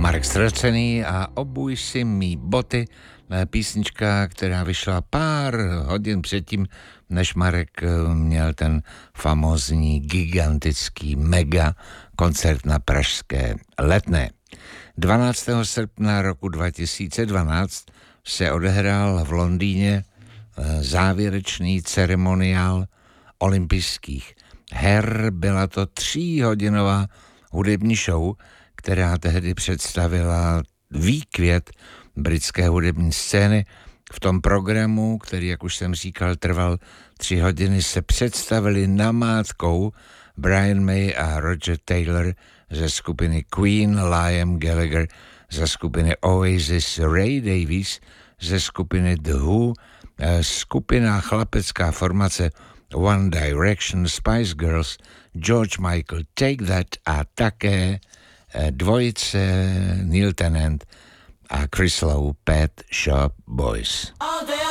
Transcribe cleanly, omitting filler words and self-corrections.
Marek Ztracený a Obuj si mý boty, písnička, která vyšla pár hodin předtím, než Marek měl ten famózní, gigantický mega koncert na pražské Letné. 12. srpna roku 2012 se odehrál v Londýně závěrečný ceremoniál olympijských her. Byla to 3hodinová hudební show, která tehdy představila výkvět britské hudební scény. V tom programu, který, jak už jsem říkal, trval 3 hodiny, se představili namátkou Brian May a Roger Taylor ze skupiny Queen, Liam Gallagher ze skupiny Oasis, Ray Davies ze skupiny The Who, skupina chlapecká formace One Direction, Spice Girls, George Michael, Take That a také dvojice Neil Tennant a Chris Lowe, Pet Shop Boys. All day.